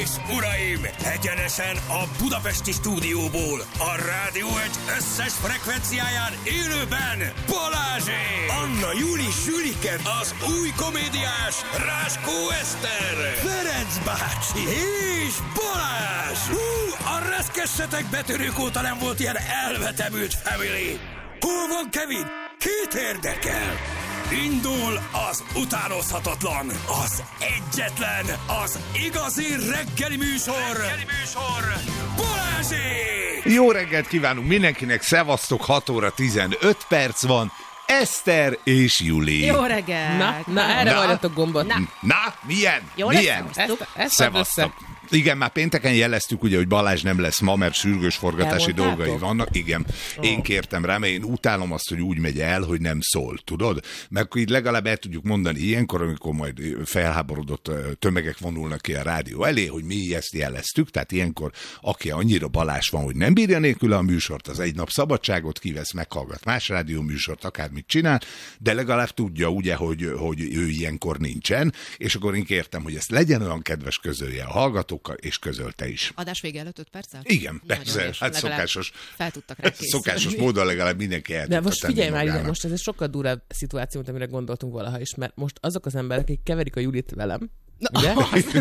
és uraim, egyenesen a budapesti stúdióból, a Rádió Egy összes frekvenciáján élőben Balázsék! Anna Júli Sülike, az új komédiás Ráskó Eszter, Ferenc bácsi és Balázs! A reszkessetek betörők óta nem volt ilyen elvetemült family! Hol van Kevin? Kit érdekel? Indul az utánozhatatlan, az egyetlen, az igazi reggeli műsor, Balázsék! Jó reggelt kívánunk mindenkinek, szevasztok, 6 óra 15 perc van, Eszter és Juli. Jó reggelt! Na erre vajdatok gombot. Na, milyen? Jó milyen? Szevasztok. Igen, már pénteken jeleztük ugye, hogy Balázs nem lesz ma, mert sürgős forgatási dolgai vannak. Igen, én kértem rá, mert én utálom azt, hogy úgy megy el, hogy nem szól, tudod? Mert akkor így legalább el tudjuk mondani ilyenkor, amikor majd felháborodott tömegek vonulnak ki a rádió elé, hogy mi ezt jeleztük, tehát ilyenkor aki annyira Balázs van, hogy nem bírja nélkül a műsort, az egy nap szabadságot kivesz, meghallgat más rádió műsort, akármit csinál, de legalább tudja ugye, hogy ő ilyenkor nincsen, és akkor én kértem, hogy ezt legyen olyan kedves, közölje a hallgatók, és közölte is. Adás vége előtt 5 perccel? Igen, persze, hát szokásos. Fel tudtak rá készülni. Szokásos módon legalább mindenki el. De most figyelj már ide, most ez egy sokkal durvább szituáció, mint amire gondoltunk valaha is, mert most azok az emberek, akik keverik a Julit velem, ugye?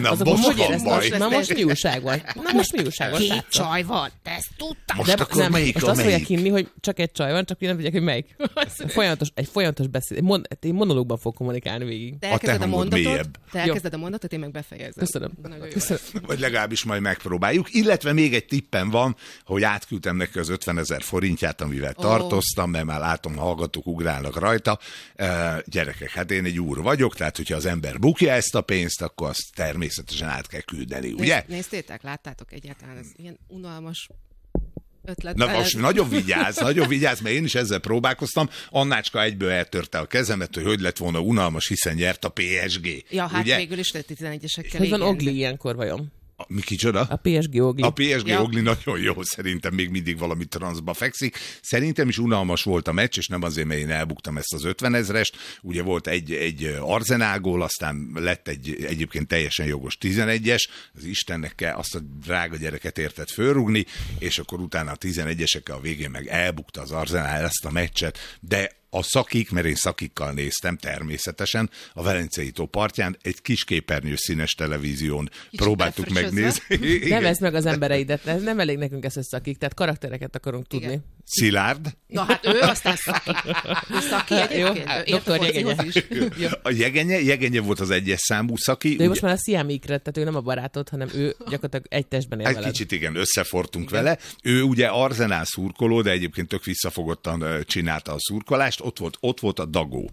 Most mi újság van? Két csaj van, te ezt tudtam. Most akkor melyik most azt fogják hinni, hogy csak egy csaj van, csak én nem tudják, hogy melyik. Egy folyamatos beszéd. Én monológban fogok kommunikálni végig. Te elkezded a mondatot, én meg befejezem. Köszönöm. Vagy legalábbis majd megpróbáljuk. Illetve még egy tippem van, hogy átküldtem neki az 50 000 forintját, amivel tartoztam, mert már látom, hallgatók ugrálnak rajta. Gyerekek, hát én egy úr vagyok, tehát hogyha az ember bukja ezt a pénzt, akkor azt természetesen át kell küldeni, ugye? Néztétek, láttátok egyáltalán, ez ilyen unalmas ötlet. Na most nagyon vigyázz, mert én is ezzel próbálkoztam. Annácska egyből eltörte a kezemet, hogy lett volna unalmas, hiszen nyert a PSG. Ja, hát ugye? végül is lett 11-esekkel. Hogy van Ogli ilyenkor vajon? Mi kicsoda? A PSG Ogli. A PSG Ogli nagyon jó, szerintem még mindig valami transzba fekszik. Szerintem is unalmas volt a meccs, és nem azért, mert én elbuktam ezt az 50 000-est. Ugye volt egy Arsenal gól, aztán lett egy egyébként teljesen jogos 11-es. Az Istennek kell azt a drága gyereket érted fölrúgni, és akkor utána a 11-esekkel a végén meg elbukta az Arsenal ezt a meccset, de a szakik, mert én szakikkal néztem természetesen, a Velencei tó partján egy kis képernyős színes televízión próbáltuk megnézni. Nevezd meg az embereidet, ez nem elég nekünk ez a szakik, tehát karaktereket akarunk tudni. Igen. Szilárd. Na hát ő aztán szaki. Szaki egyébként. Doktor Jegenye. Jegenye volt az egyes számú szaki. De ő most már a Siamikre, tehát ő nem a barátod, hanem ő gyakorlatilag egy testben él veled. Egy kicsit igen, összefortunk vele. Ő ugye Arsenal szurkoló, de egyébként tök visszafogottan csinálta a szurkolást. Ott volt a Dagó.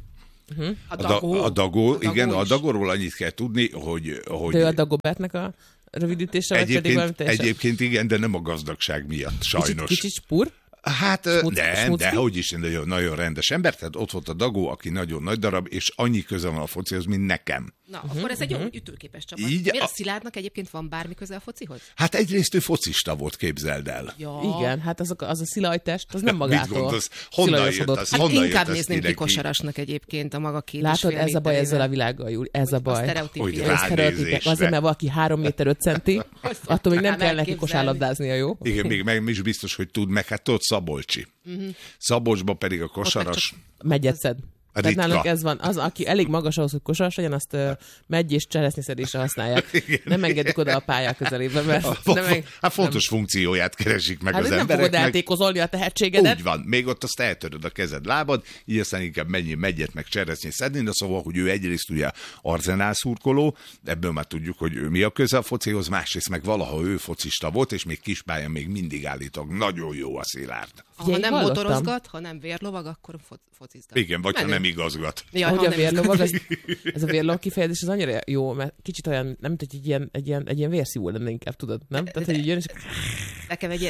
A Dagó, igen, a Dagóról annyit kell tudni, hogy... De ő a Dagobertnek a rövidítése, vagy pedig valami teljesen? Egyébként igen, de nem a gazdagság miatt, sajnos. Kicsit spur? Hát de hogy is, nagyon rendes ember, tehát ott volt a Dagó, aki nagyon nagy darab, és annyi köze van a focihoz, mint nekem. Na, akkor ez egy jó ütőképes csapat. Miért a Szilárdnak egyébként van bármi köze a focihoz? Hát egyrészt ő focista volt, képzeld el. Ja. Igen, hát az a szilajtest, az nem magától. Mit gondolsz? Honnan jött az? Hát inkább nézném ki kosarasnak egyébként a maga két. Látod, ez a baj ezzel a világgal, Júli, ez a baj. Hogy ránézésre. Azért, mert valaki 3 méter 5 centi, attól még nem kell neki kosárlabdáznia, jó? Igen, még meg is biztos, hogy tud, meg hát tudod Szabolcsi. Szabolcsba pedig a kosaras... Megyetszed. Tehát nálunk ez van, az, aki elég magas ahhoz, hogy kosaras legyen, azt megy és cseresznyeszedésre használják. Igen. Nem engedik oda a pályá közelébe, mert... Hát fontos funkcióját keresik meg hát az embereknek. Hát nem fogod eltékozolni a tehetségedet. Úgy van, még ott azt eltöröd a kezed, lábad, így aztán inkább megyet meg cseresznyét szedni, de szóval, hogy ő egyrészt ugye Arsenal szurkoló, ebből már tudjuk, hogy mi a köze a focihoz, másrészt meg valaha ő focista volt, és még kispályán még mindig állítok. Nagyon jó a Szilárd. Ha nem motorozgat, ha nem vérlovag, akkor focizgat. Igen, vagy ha nem igazgat. Ja, hogy a vérlovag, ez a vérlovag kifejezés, az annyira jó, mert kicsit olyan, nem tudom, hogy egy ilyen vérszívó lenne inkább, tudod, nem? Tehát, hogy jön, és... Nekem egy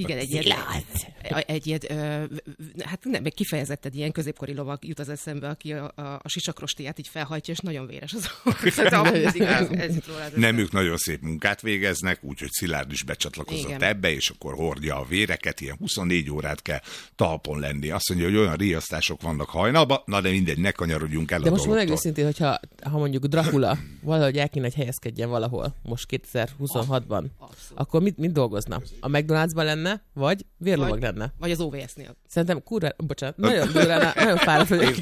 hát nem, meg kifejezetted ilyen középkori lovag jut az eszembe, aki a sisakrostiját így felhajtja, és nagyon véres az. Nem, ők nagyon szép munkát végeznek, úgyhogy Szilárd is becsatlakozott ebbe, és akkor hordja a véreket, ilyen 24 órát kell talpon lenni. Azt mondja, hogy olyan riasztások vannak hajnalban, na Na, de mindegy, ne kanyarodjunk el de a dologtól. De most megőszintén, hogyha mondjuk Dracula valahogy el kéne, hogy helyezkedjen valahol, most 2026-ban, akkor mit dolgozna? A McDonald'sban lenne, vagy vérlovag lenne? Vagy az OVS-nél. Szerintem nagyon durva, nagyon fáradt vagyok.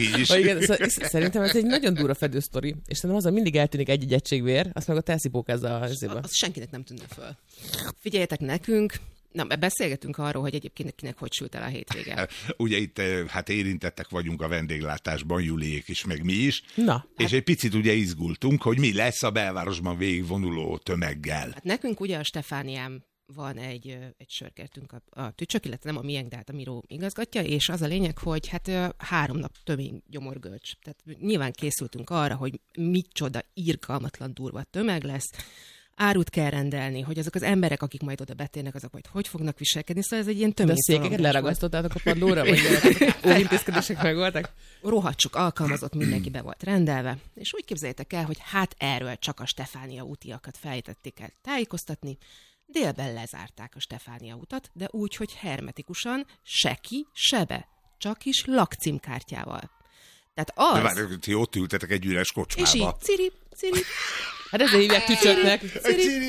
Szerintem ez egy nagyon durva fedősztori, és szerintem azon mindig eltűnik egy egységvér, azt meg a elszipókázza a zébe. Az senkinek nem tűnne föl. Figyeljetek nekünk, beszélgetünk arról, hogy egyébként kinek hogy sült el a hétvége. Ugye itt hát érintettek vagyunk a vendéglátásban, Juliék is, meg mi is. Na, és egy picit ugye izgultunk, hogy mi lesz a belvárosban végigvonuló tömeggel. Hát nekünk ugye a Stefánián van egy sörkertünk a Tücsök, illetve nem a miénk, de hát a Miró igazgatja, és az a lényeg, hogy hát 3 nap tömény gyomorgölcs. Tehát nyilván készültünk arra, hogy micsoda irgalmatlan durva tömeg lesz, árut kell rendelni, hogy azok az emberek, akik majd oda betérnek, azok majd hogy fognak viselkedni, szóval ez egy ilyen tömény. De a székeket leragasztottátok a padlóra, vagy óvintézkedések megvoltak? Rohadt sok alkalmazott, mindenki be volt rendelve, és úgy képzeljétek el, hogy hát erről csak a Stefánia útiakat fejtették el tájékoztatni, délben lezárták a Stefánia utat, de úgy, hogy hermetikusan, se ki, se be, csak is lakcímkártyával. Tehát az... De már ti ott ültetek egy üres kocsmába. És így, ciri. Hát ezzel hívják Tücsöknek. Ciri.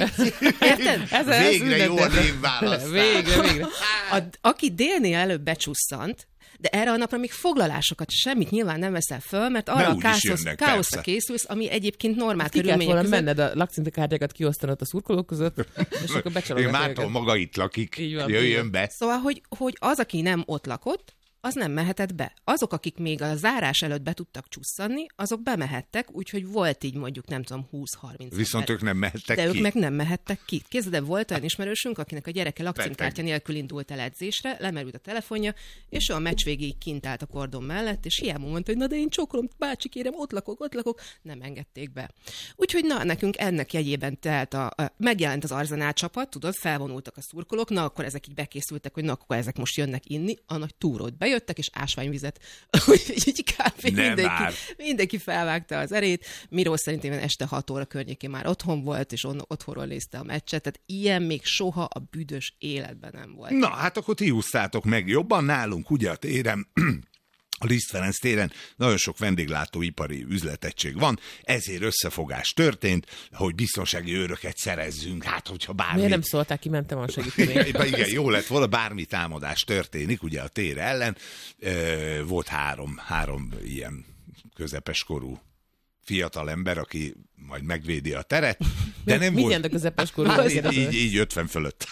Érted? Végre jó a névválasztás. Végre. Aki délnél előbb becsusszant, de erre a napra még foglalásokat, semmit nyilván nem veszel föl, mert arra a káoszra készülsz, ami egyébként normál körülmények között. Menned a lakcímkártyákat kiosztanod a szurkolók között, és akkor becsalogatod. Márton maga itt lakik, jöjjön be. Szóval, hogy az, aki nem ott lakott, az nem mehetett be. Azok, akik még a zárás előtt be tudtak csusszanni, azok bemehettek, úgyhogy volt így mondjuk, nem tudom, 20-30. Viszont ők nem mehettek ki. De ők meg nem mehettek ki. Képzeld, volt olyan ismerősünk, akinek a gyereke lakcímkártya nélkül indult el edzésre, lemerült a telefonja, és ő a meccs végéig kint állt a kordon mellett, és hiába mondta, hogy na de én csokolom, bácsi kérem, ott lakok, nem engedték be. Úgyhogy na, nekünk ennek jegyében telt megjelent az Arzenál csapat, tudod, felvonultak a szurkolók, na akkor ezek így bekészültek, hogy na akkor ezek most jönnek inni, a nagy túrót bejöttek, és ásványvizet, úgy kb. Mindenki felvágta az erét. Miró szerintem este 6 óra környékén már otthon volt, és otthonról nézte a meccset, tehát ilyen még soha a büdös életben nem volt. Na, hát akkor ti húztátok meg jobban nálunk, ugye a téren, a Liszt Ferenc téren nagyon sok vendéglátóipari üzletegység van, ezért összefogás történt, hogy biztonsági őröket szerezzünk, hát hogyha bármi... Miért nem szólták, kimentem a segíteni? Igen, jó lett volna, bármi támadás történik, ugye a tér ellen. Volt három ilyen közepeskorú fiatal ember, aki majd megvédi a teret, de nem volt... a közepes korú? Így 50 fölött.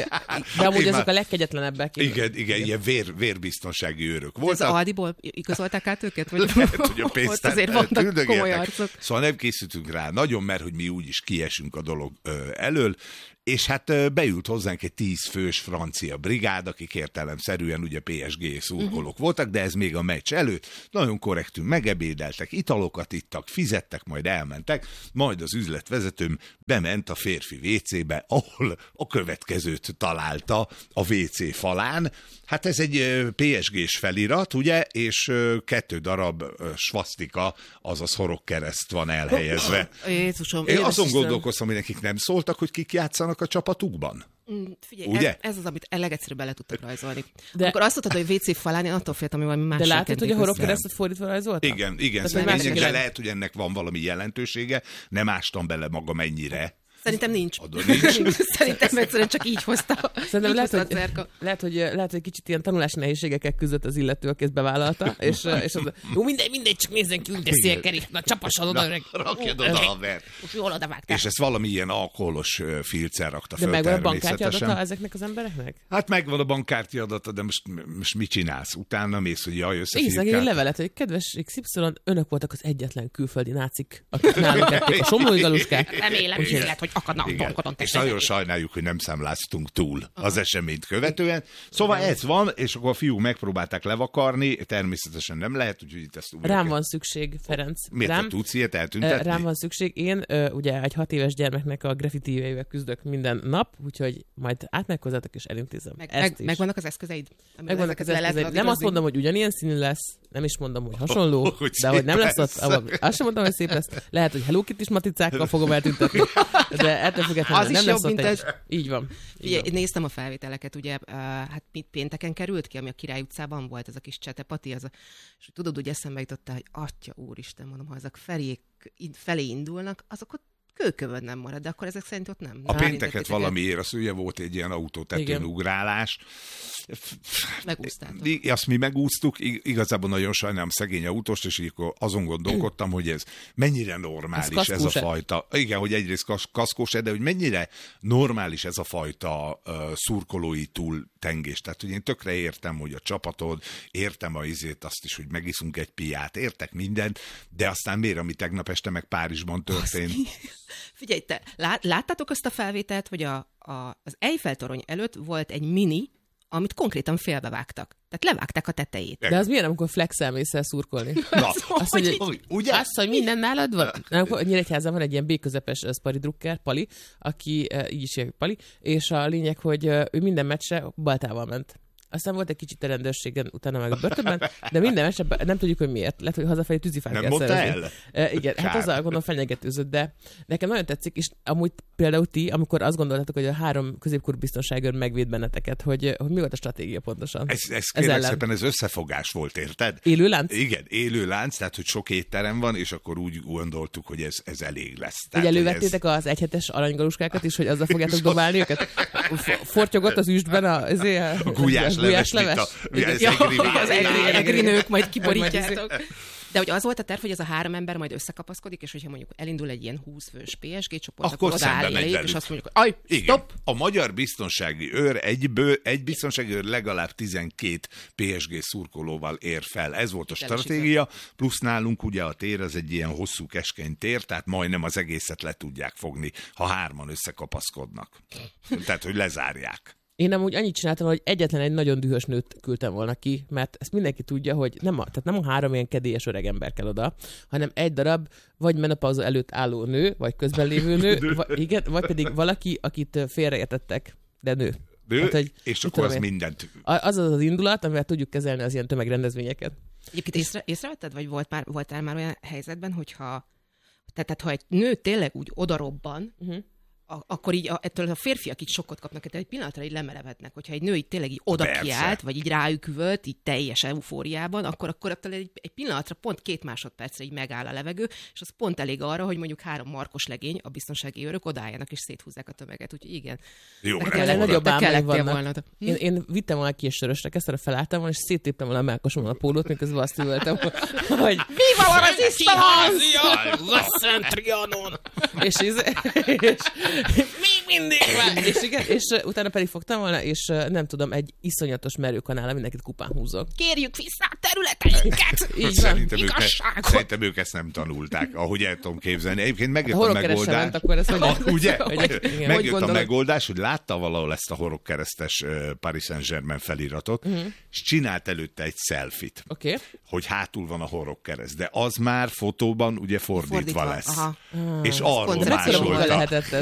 De amúgy azok a legkegyetlenebbek. Igen, ilyen vérbiztonsági őrök voltak. Ez Aldiból igazolták át őket? Vagy ott azért vannak komoly arcok. Szóval nem készültünk rá nagyon, mert hogy mi úgyis kiesünk a dolog elől, és hát beült hozzánk egy 10 fős francia brigád, akik értelemszerűen ugye PSG szurkolók voltak, de ez még a meccs előtt. Nagyon korrektül megebédeltek, italokat ittak, fizettek, majd elmentek, majd az üzletvezetőm bement a férfi WC-be, ahol a következőt találta a WC falán. Hát ez egy PSG-s felirat, ugye, és 2 darab svasztika, azaz horogkereszt van elhelyezve. Jézusom, én azon gondolkoztam, hogy nekik nem szóltak, hogy kik játszanak a csapatukban. Figyelj, ugye? Ez az, amit legegyszerűbb bele tudtak rajzolni. De amikor azt mondtad, hogy WC falán, én attól féltem, hogy valami más. De látod, hogy a horogkeresztet fordítva rajzoltak? Igen. De lehet, hogy ennek van valami jelentősége. Nem ástam bele magam ennyire. Szerintem nincs. Szerintem egyszerűen csak így hozta. Szerintem lehet, hogy kicsit ilyen tanulási nehézségekkel küzdött az illető, aki ezt bevállalta, és az, jó, mindegy, csak nézzen ki, de szélkerék, na csapassad oda. Rakjad oda, haver. Jól odavágtál. És ezt valami ilyen alkoholos filccel rakta föl. De megvan a bankkártya adata ezeknek az embereknek? Hát megvan a bankkártya adata, de most mit csinálsz? Utána mész, hogy jaj, összefirkál. Íznak egy levelet, hogy kedves XY, önök voltak az egyetlen külföldi nácik, akik nálunk ették a somlói galuskák. Remélem, hogy akadnak dolgodon. És nagyon sajnáljuk, hogy nem számláztunk túl az eseményt követően. Szóval ez van, és akkor a fiúk megpróbálták levakarni, természetesen nem lehet, úgyhogy itt ezt rám van szükség, Ferenc. Miért tudsz ilyet eltüntetni? Rám van szükség. Én ugye egy 6 éves gyermeknek a graffitiével küzdök minden nap, úgyhogy majd átmegyek hozzátok és elintézem. Megvannak az eszközeid? Megvannak az eszközeid. Nem azt mondom, hogy ugyanilyen színű lesz, nem is mondom, hogy hasonló, de hogy nem lesz ott, azt sem mondom, hogy szép lesz. Lehet, hogy Hello Kitty-s matricákkal fogom eltüntetni. De ettől függetlenül nem lesz ott egy... Így van. Én néztem a felvételeket, ugye, hát pénteken került ki, ami a Király utcában volt, ez a kis Csetepati, és tudod, úgy eszembe jutottál, hogy atya úristen, mondom, ha ezek felé indulnak, azok ott kőkövön nem marad, de akkor ezek szerint ott nem. A pénteket valamiért, az ugye volt egy ilyen autótetőn ugrálás. Megúsztátok. Azt mi megúsztuk, igazából nagyon sajnálom szegény autóst, és így azon gondolkodtam, hogy ez mennyire normális ez a fajta. Igen, hogy egyrészt kaszkós, de hogy mennyire normális ez a fajta szurkolói túltengés. Tehát, hogy én tökre értem, hogy a csapatod, értem azt is, hogy megiszunk egy piát, értek mindent, de aztán miért, ami tegnap este meg Párizsban történt? Figyelj, te láttátok azt a felvételt, hogy az Eiffel-torony előtt volt egy mini, amit konkrétan félbevágtak. Tehát levágták a tetejét. De az milyen, amikor flexelmész el szurkolni? Azt hogy minden nálad van? Nyíregyházan van egy ilyen B-közepes Spari Drucker, Pali, aki így is hívja Pali, és a lényeg, hogy ő minden meccsre baltával ment. Aztán volt egy kicsit a rendőrségen, utána meg a börtönben, de minden esetben nem tudjuk, hogy miért. Lehet, hogy hazafelé tűzifát kell szerezni. Igen, hát azzal gondolom fenyegetőzött, de nekem nagyon tetszik, és amúgy például ti, amikor azt gondoltátok, hogy a 3 középkorú biztonságőr megvéd benneteket, hogy mi volt a stratégia pontosan? Ez kérlek szépen, ez összefogás volt, érted? Élőlánc? Igen, élőlánc, tehát hogy sok étterem van, és akkor úgy gondoltuk, hogy ez elég lesz. Hogy elővettétek az egyhetes aranygaluskákat is, hogy azzal fogjátok dobálni őket? Fortyogott az üstben a gulyásleves, az egri nők, majd kiborítjátok. De hogy az volt a terv, hogy ez a 3 ember majd összekapaszkodik, és hogyha mondjuk elindul egy ilyen 20 fős PSG csoport, akkor odaáll eléjük, és azt mondjuk, hogy stop! A magyar biztonsági őr, egy biztonsági őr legalább 12 PSG szurkolóval ér fel. Ez volt a stratégia, plusz nálunk ugye a tér, az egy ilyen hosszú, keskeny tér, tehát majdnem az egészet le tudják fogni, ha 3-an összekapaszkodnak. Tehát, hogy lezárják. Én amúgy annyit csináltam, hogy egyetlen egy nagyon dühös nőt küldtem volna ki, mert ezt mindenki tudja, hogy nem a 3 ilyen kedélyes öreg ember kell oda, hanem egy darab vagy menopauza előtt álló nő, vagy közben lévő nő, vagy pedig valaki, akit félreértettek, de nő. Hát, hogy, és akkor az mindent. Az az indulat, amivel tudjuk kezelni az ilyen tömegrendezvényeket. Egyébként észrevetted, vagy voltál már olyan helyzetben, hogyha ha egy nő tényleg úgy odarobban, akkor így ettől a férfiak így sokkot kapnak, tehát egy pillanatra így lemerevednek. Hogyha egy nő így tényleg így oda kiállt, vagy így rájuk üvölt, így teljes eufóriában, akkor attól egy pillanatra, pont 2 másodpercre így megáll a levegő, és az pont elég arra, hogy mondjuk 3 markos legény, a biztonsági őrök odaálljanak és széthúzzák a tömeget. Úgyhogy igen. Jó, nagyobb álmaik vannak. Én vittem volna ki a Sörösre, kezdtem felálltam volna, és széttéptem volna a melkosomon a pólót, miközben azt üvöltem, hogy Viva la resistance! még mindig van! És utána pedig fogtam volna, és nem tudom, egy iszonyatos merőkanállal mindenkit kupán húzok. Kérjük vissza a területeinket! Így van. Szerintem ők ezt nem tanulták, ahogy el tudom képzelni. Egyébként megjött a megoldás. Megjött a megoldás, hogy látta valahol ezt a horogkeresztes Paris Saint-Germain feliratot, és csinált előtte egy selfit, hogy hátul van a horogkereszt. De az már fotóban ugye fordítva lesz. És arról másolta.